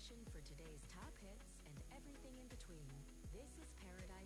destination for today's top hits and everything in between. This is Paradise